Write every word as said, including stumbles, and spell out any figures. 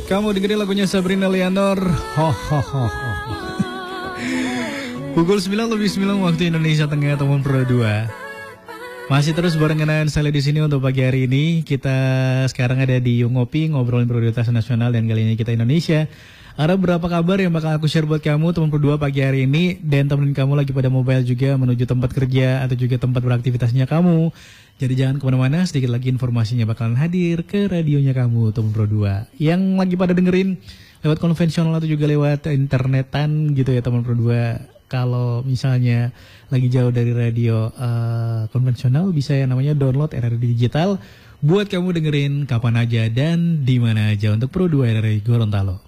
Kamu dengerin lagunya Sabrina Leonor. Ho ho ho ho. Pukul sembilan lebih sembilan waktu Indonesia Tengah teman Pro dua. Masih terus barengan saya di sini untuk pagi hari ini. Kita sekarang ada di Ngopi, ngobrolin prioritas nasional, dan kali ini kita Indonesia. Ada beberapa kabar yang bakal aku share buat kamu teman Pro dua pagi hari ini, dan temenin kamu lagi pada mobile juga menuju tempat kerja atau juga tempat beraktivitasnya kamu. Jadi jangan kemana-mana, sedikit lagi informasinya bakalan hadir ke radionya kamu teman Pro dua. Yang lagi pada dengerin lewat konvensional atau juga lewat internetan gitu ya teman Pro dua. Kalau misalnya lagi jauh dari radio uh, konvensional, bisa yang namanya download R R D Digital buat kamu dengerin kapan aja dan di mana aja untuk Pro dua dari Gorontalo.